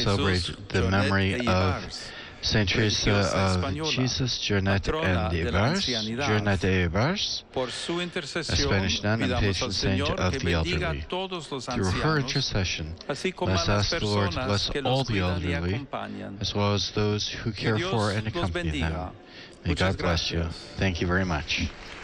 celebrate the memory of Saint Teresa of Jesus, Journette and Evars, a Spanish nun and patron saint of the elderly. Through her intercession, let us ask the Lord to bless all the elderly, as well as those who care for and accompany them. May God bless you. Thank you very much.